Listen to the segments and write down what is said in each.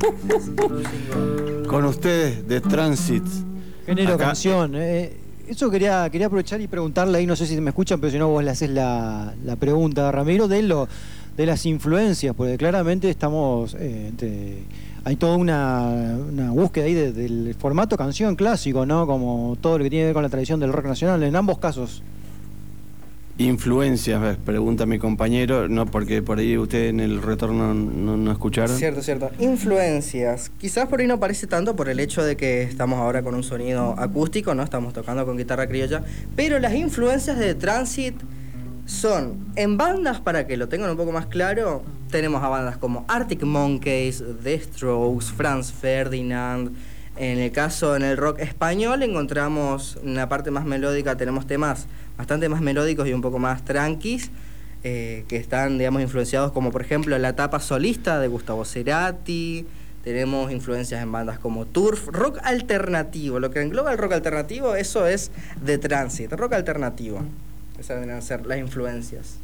Con ustedes, de Transit. Género, Acá, canción. Eso quería aprovechar y preguntarle ahí, no sé si me escuchan, pero si no vos le haces la pregunta a Ramiro de las influencias, porque claramente estamos... hay toda una búsqueda ahí del formato canción clásico, ¿no? Como todo lo que tiene que ver con la tradición del rock nacional, en ambos casos. Influencias, pregunta mi compañero, no porque por ahí ustedes en el retorno no escucharon. Cierto. Influencias. Quizás por ahí no parece tanto por el hecho de que estamos ahora con un sonido acústico, ¿no? Estamos tocando con guitarra criolla, pero las influencias de Transit son en bandas, para que lo tengan un poco más claro, tenemos a bandas como Arctic Monkeys, The Strokes, Franz Ferdinand. En el caso, en el rock español, encontramos una parte más melódica, tenemos temas bastante más melódicos y un poco más tranquis, que están, digamos, influenciados, como por ejemplo la etapa solista de Gustavo Cerati. Tenemos influencias en bandas como Turf, rock alternativo. Lo que engloba el rock alternativo, eso es The Transit, rock alternativo. Esas deben ser las influencias.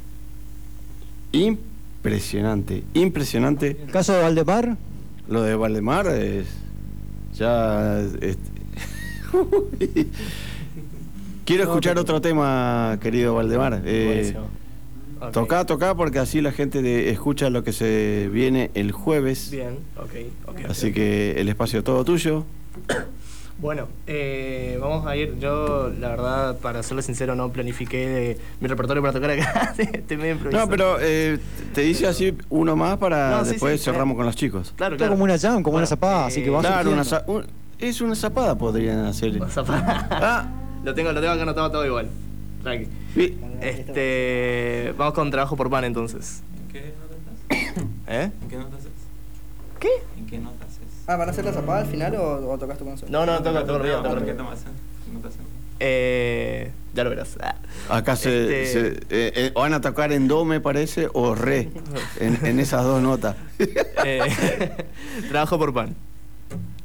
Impresionante. ¿El caso de Valdemar? Lo de Valdemar es... Ya... Quiero escuchar otro tema, querido Valdemar. Okay. Toca porque así la gente escucha lo que se viene el jueves. Bien, ok. Así que el espacio todo tuyo. Bueno, vamos a ir. Yo, la verdad, para serlo sincero, no planifiqué mi repertorio para tocar acá. Estoy medio improvisado. No, pero te dice así uno más para después cerramos con los chicos. Claro. Como una jam, como una zapada, así que va claro, es una zapada podrían hacer. Una zapada. Lo tengo acá anotado todo igual. Tranqui. Sí. Vamos con Trabajo por Pan, entonces. ¿En qué nota estás? ¿En qué nota haces? ¿Qué? ¿En qué nota haces? ¿Van a hacer la zapada al final o tocas tu canción? No, toco bien. ¿Qué nota hacen? Ya lo verás. Acá van a tocar en do, me parece, o re, en esas dos notas. Trabajo por Pan.